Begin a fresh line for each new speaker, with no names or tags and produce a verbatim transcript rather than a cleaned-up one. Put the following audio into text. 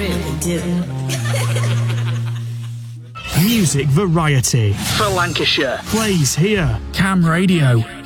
really do.
Music variety
for Lancashire
plays here.
Cam Radio.